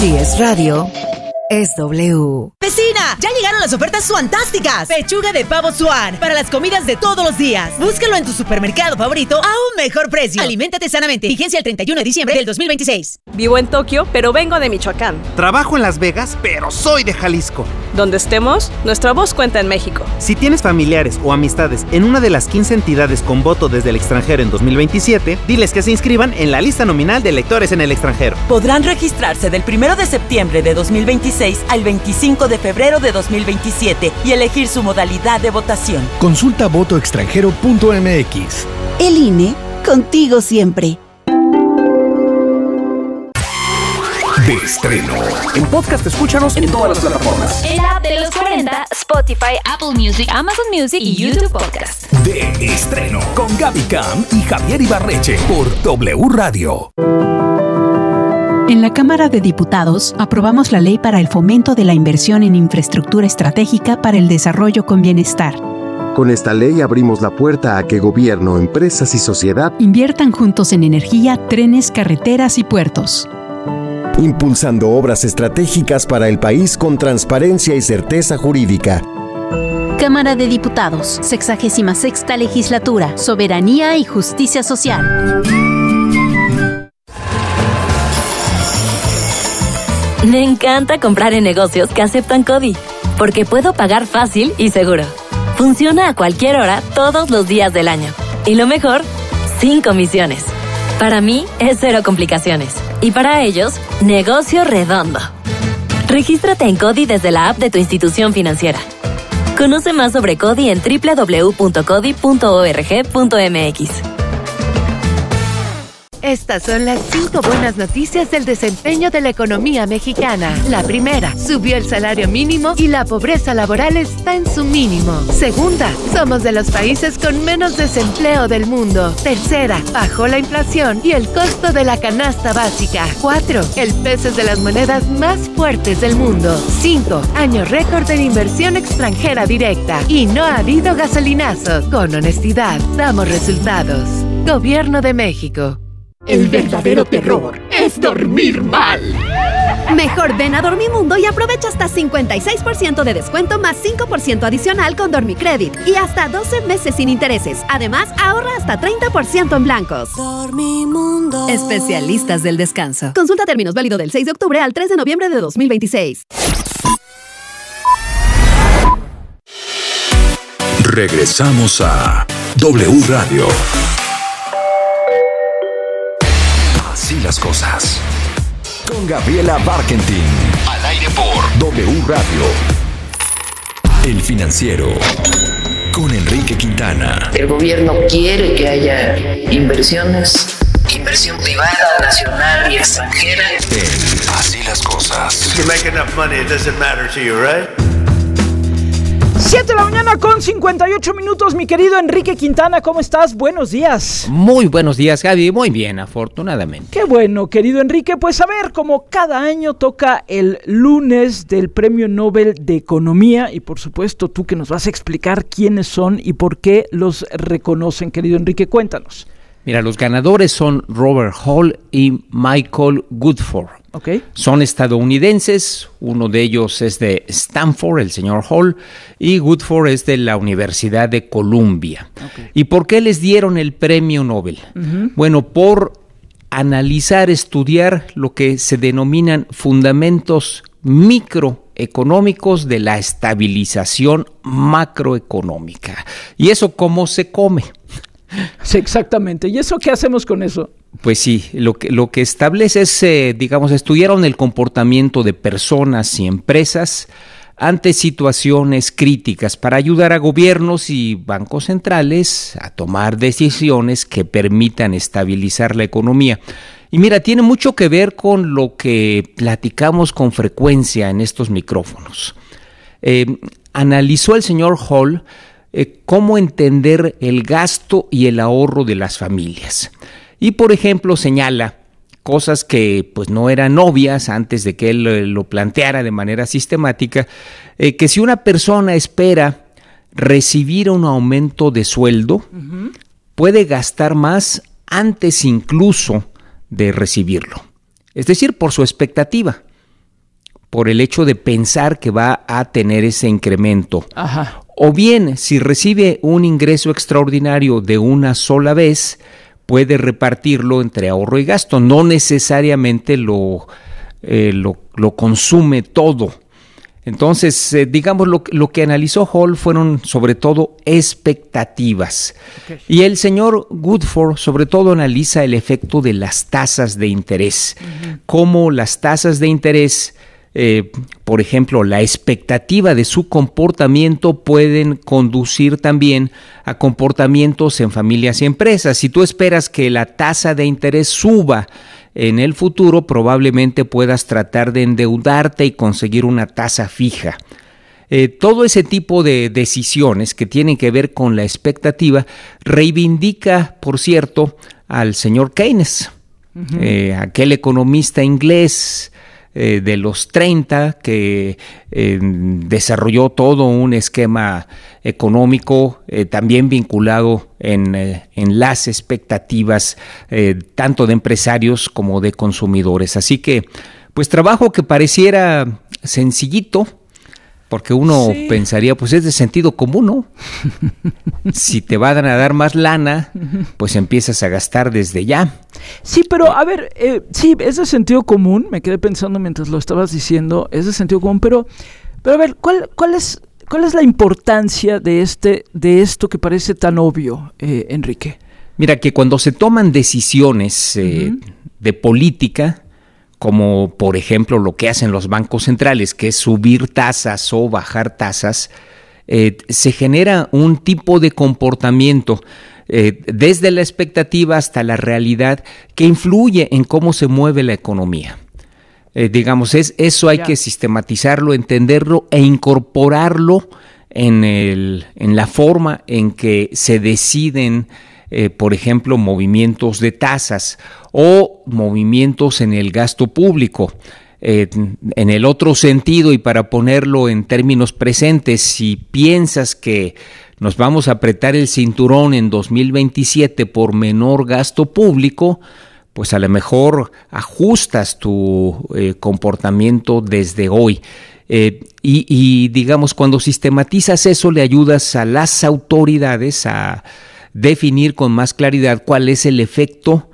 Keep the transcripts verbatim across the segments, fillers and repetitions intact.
Si es radio, es W. ¡Vecina! ¡Ya llegaron las ofertas fantásticas! Pechuga de pavo Swan para las comidas de todos los días. Búscalo en tu supermercado favorito a un mejor precio. Aliméntate sanamente. Vigencia el treinta y uno de diciembre del dos mil veintiséis. Vivo en Tokio, pero vengo de Michoacán. Trabajo en Las Vegas, pero soy de Jalisco. Donde estemos, nuestra voz cuenta en México. Si tienes familiares o amistades en una de las quince entidades con voto desde el extranjero en dos mil veintisiete, diles que se inscriban en la lista nominal de electores en el extranjero. Podrán registrarse del primero de septiembre de dos mil veintiséis al veinticinco de febrero de dos mil veintisiete y elegir su modalidad de votación. Consulta voto extranjero punto m x. El I N E, contigo siempre. De estreno. En podcast, escúchanos en todas las plataformas. En la app de los cuarenta, Spotify, Apple Music, Amazon Music y YouTube Podcast. De estreno con Gaby Cam y Javier Ibarreche por W Radio. En la Cámara de Diputados aprobamos la ley para el fomento de la inversión en infraestructura estratégica para el desarrollo con bienestar. Con esta ley abrimos la puerta a que gobierno, empresas y sociedad inviertan juntos en energía, trenes, carreteras y puertos. Impulsando obras estratégicas para el país con transparencia y certeza jurídica. Cámara de Diputados, sexagésima sexta legislatura, soberanía y justicia social. Me encanta comprar en negocios que aceptan CODI, porque puedo pagar fácil y seguro. Funciona a cualquier hora, todos los días del año. Y lo mejor, sin comisiones. Para mí, es cero complicaciones. Y para ellos, negocio redondo. Regístrate en CODI desde la app de tu institución financiera. Conoce más sobre CODI en doble u doble u doble u punto codi punto org punto m x. Estas son las cinco buenas noticias del desempeño de la economía mexicana. La primera, subió el salario mínimo y la pobreza laboral está en su mínimo. Segunda, somos de los países con menos desempleo del mundo. Tercera, bajó la inflación y el costo de la canasta básica. Cuatro, el peso es de las monedas más fuertes del mundo. Cinco, año récord en inversión extranjera directa. Y no ha habido gasolinazo. Con honestidad, damos resultados. Gobierno de México. El verdadero terror es dormir mal. Mejor ven a Dormimundo y aprovecha hasta cincuenta y seis por ciento de descuento más cinco por ciento adicional con Dormicredit y hasta doce meses sin intereses. Además, ahorra hasta treinta por ciento en blancos. Dormimundo. Especialistas del descanso. Consulta términos válido del seis de octubre al tres de noviembre de dos mil veintiséis. Regresamos a W Radio. Así las cosas. Con Gabriela Barkentin. Al aire por W Radio. El Financiero. Con Enrique Quintana. El gobierno quiere que haya inversiones, inversión privada, nacional y extranjera. En Así las cosas. If you make enough money, it doesn't matter to you, right? siete de la mañana con cincuenta y ocho minutos, mi querido Enrique Quintana, ¿cómo estás? Buenos días. Muy buenos días, Gaby, muy bien, afortunadamente. Qué bueno, querido Enrique, pues a ver, como cada año toca el lunes del Premio Nobel de Economía y por supuesto tú que nos vas a explicar quiénes son y por qué los reconocen, querido Enrique, cuéntanos. Mira, los ganadores son Robert Hall y Michael Woodford. Okay. Son estadounidenses, uno de ellos es de Stanford, el señor Hall, y Woodford es de la Universidad de Columbia. Okay. ¿Y por qué les dieron el premio Nobel? Uh-huh. Bueno, por analizar, estudiar lo que se denominan fundamentos microeconómicos de la estabilización macroeconómica. ¿Y eso cómo se come? Sí, exactamente. ¿Y eso qué hacemos con eso? Pues sí, lo que, lo que establece es, eh, digamos, estudiaron el comportamiento de personas y empresas ante situaciones críticas para ayudar a gobiernos y bancos centrales a tomar decisiones que permitan estabilizar la economía. Y mira, tiene mucho que ver con lo que platicamos con frecuencia en estos micrófonos. Eh, analizó el señor Hall Eh, cómo entender el gasto y el ahorro de las familias. Y, por ejemplo, señala cosas que pues no eran obvias antes de que él eh, lo planteara de manera sistemática, eh, que si una persona espera recibir un aumento de sueldo, uh-huh. puede gastar más antes incluso de recibirlo. Es decir, por su expectativa. por el hecho de pensar que va a tener ese incremento. Ajá. O bien, si recibe un ingreso extraordinario de una sola vez, puede repartirlo entre ahorro y gasto. No necesariamente lo, eh, lo, lo consume todo. Entonces, eh, digamos, lo, lo que analizó Hall fueron sobre todo expectativas. Okay. Y el señor Woodford sobre todo analiza el efecto de las tasas de interés. Uh-huh. Cómo las tasas de interés, eh, por ejemplo, la expectativa de su comportamiento pueden conducir también a comportamientos en familias y empresas. Si tú esperas que la tasa de interés suba en el futuro, probablemente puedas tratar de endeudarte y conseguir una tasa fija. Eh, todo ese tipo de decisiones que tienen que ver con la expectativa reivindica, por cierto, al señor Keynes, uh-huh. eh, aquel economista inglés eh, de los treinta que eh, desarrolló todo un esquema económico eh, también vinculado en, eh, en las expectativas eh, tanto de empresarios como de consumidores. Así que, pues trabajo que pareciera sencillito, porque uno sí. pensaría, pues es de sentido común, ¿no? Si te van a dar más lana, pues empiezas a gastar desde ya. Sí, pero a ver, eh, sí, es de sentido común, me quedé pensando mientras lo estabas diciendo, es de sentido común, pero, pero a ver, ¿cuál, cuál es, cuál es la importancia de este, de esto que parece tan obvio, eh, Enrique? Mira, que cuando se toman decisiones eh, uh-huh. de política, como por ejemplo lo que hacen los bancos centrales, que es subir tasas o bajar tasas, eh, se genera un tipo de comportamiento eh, desde la expectativa hasta la realidad que influye en cómo se mueve la economía. Eh, digamos, es, eso hay yeah. que sistematizarlo, entenderlo e incorporarlo en, el, en la forma en que se deciden Eh, por ejemplo, movimientos de tasas o movimientos en el gasto público. Eh, en el otro sentido, y para ponerlo en términos presentes, si piensas que nos vamos a apretar el cinturón en dos mil veintisiete por menor gasto público, pues a lo mejor ajustas tu eh, comportamiento desde hoy. Eh, y, y digamos, cuando sistematizas eso, le ayudas a las autoridades a definir con más claridad cuál es el efecto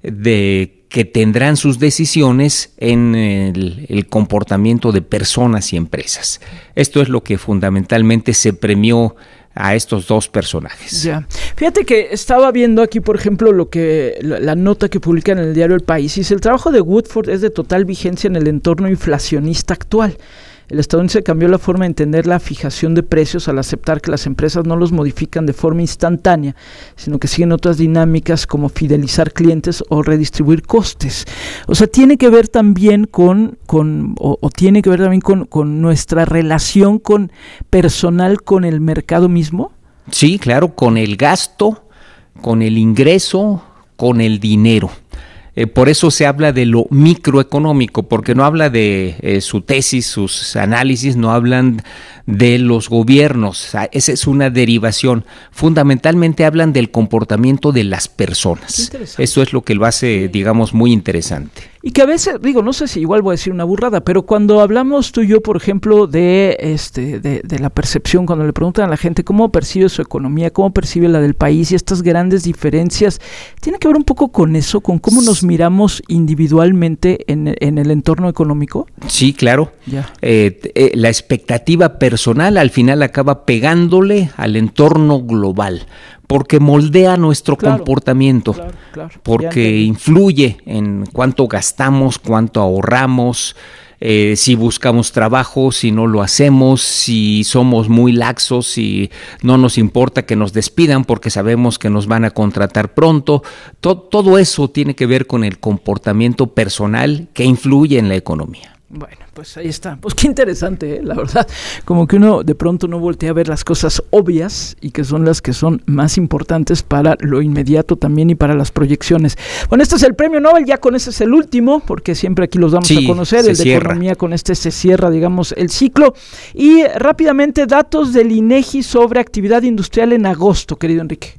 de que tendrán sus decisiones en el, el comportamiento de personas y empresas. Esto es lo que fundamentalmente se premió a estos dos personajes. Ya. Fíjate que estaba viendo aquí, por ejemplo, lo que la, la nota que publica en el diario El País. Dice: el trabajo de Woodford es de total vigencia en el entorno inflacionista actual. El estadounidense cambió la forma de entender la fijación de precios al aceptar que las empresas no los modifican de forma instantánea, sino que siguen otras dinámicas como fidelizar clientes o redistribuir costes. O sea, tiene que ver también con, con o, o tiene que ver también con, con nuestra relación con personal con el mercado mismo. Sí, claro, con el gasto, con el ingreso, con el dinero. Eh, por eso se habla de lo microeconómico, porque no habla de eh, su tesis, sus análisis, no hablan de los gobiernos. O sea, esa es una derivación. Fundamentalmente hablan del comportamiento de las personas. Eso es lo que lo hace, digamos, muy interesante. Y que a veces, digo, no sé si igual voy a decir una burrada, pero cuando hablamos tú y yo, por ejemplo, de este de, de la percepción, cuando le preguntan a la gente cómo percibe su economía, cómo percibe la del país y estas grandes diferencias, tiene que ver un poco con eso, con cómo nos miramos individualmente en, en el entorno económico. Sí, claro. Ya. Eh, eh, la expectativa personal al final acaba pegándole al entorno global, porque moldea nuestro claro, comportamiento, claro, claro. porque influye en cuánto gastamos, cuánto ahorramos, eh, si buscamos trabajo, si no lo hacemos, si somos muy laxos, si no nos importa que nos despidan porque sabemos que nos van a contratar pronto. To- todo eso tiene que ver con el comportamiento personal que influye en la economía. Bueno, pues ahí está. Pues qué interesante, ¿eh? La verdad. Como que uno de pronto no voltea a ver las cosas obvias y que son las que son más importantes para lo inmediato también y para las proyecciones. Bueno, este es el premio Nobel, ya con este es el último, porque siempre aquí los damos sí, a conocer. El de cierra. Economía, con este se cierra, digamos, el ciclo. Y rápidamente, datos del INEGI sobre actividad industrial en agosto, querido Enrique.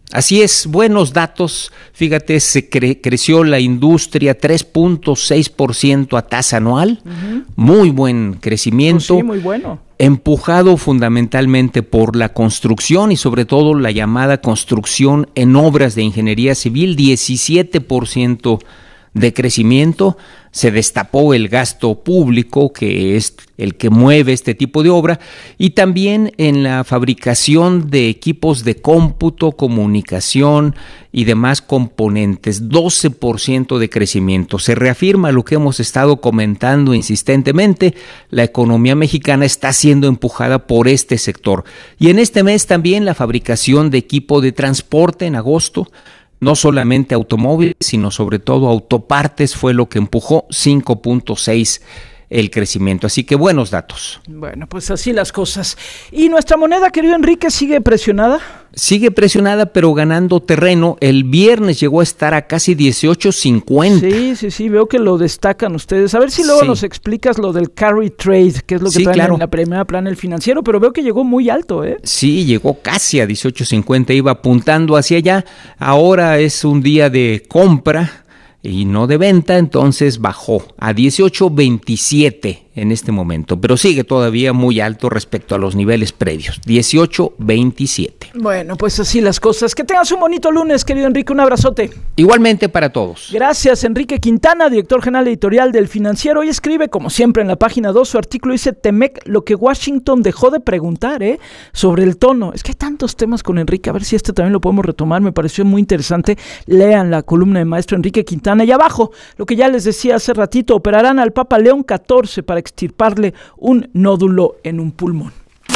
Así es, buenos datos. Fíjate, se cre- creció la industria tres punto seis por ciento a tasa anual. Uh-huh. Muy buen crecimiento. Pues sí, muy bueno. Empujado fundamentalmente por la construcción y sobre todo la llamada construcción en obras de ingeniería civil, diecisiete por ciento de crecimiento. Se destapó el gasto público, que es el que mueve este tipo de obra, y también en la fabricación de equipos de cómputo, comunicación y demás componentes, doce por ciento de crecimiento. Se reafirma lo que hemos estado comentando insistentemente: la economía mexicana está siendo empujada por este sector. Y en este mes también la fabricación de equipo de transporte en agosto, no solamente automóviles, sino sobre todo autopartes, fue lo que empujó cinco punto seis el crecimiento. Así que buenos datos. Bueno, pues así las cosas. ¿Y nuestra moneda, querido Enrique, sigue presionada? Sigue presionada, pero ganando terreno. El viernes llegó a estar a casi dieciocho cincuenta. Sí, sí, sí, veo que lo destacan ustedes. A ver si luego sí. nos explicas lo del carry trade, que es lo que sí, traen claro. en la primera plana el financiero, pero veo que llegó muy alto, ¿eh? Sí, llegó casi a dieciocho cincuenta, iba apuntando hacia allá. Ahora es un día de compra y no de venta, entonces bajó a dieciocho veintisiete en este momento, pero sigue todavía muy alto respecto a los niveles previos, dieciocho veintisiete. Bueno, pues así las cosas. Que tengas un bonito lunes, querido Enrique, un abrazote. Igualmente para todos. Gracias, Enrique Quintana, director general editorial del Financiero. Hoy escribe, como siempre, en la página dos, su artículo dice: Temec, lo que Washington dejó de preguntar, ¿eh? Sobre el tono. Es que hay tantos temas con Enrique, a ver si este también lo podemos retomar, me pareció muy interesante. Lean la columna de maestro Enrique Quintana. Y abajo, lo que ya les decía hace ratito, operarán al Papa León catorce para extirparle un nódulo en un pulmón.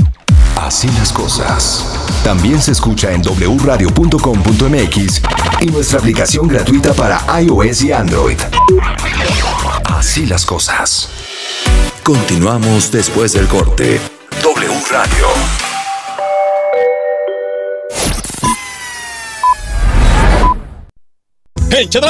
Así las cosas. También se escucha en doble u radio punto com punto m x y nuestra aplicación gratuita para iOS y Android. Así las cosas. Continuamos después del corte. W Radio. ¡Hey, Chedra!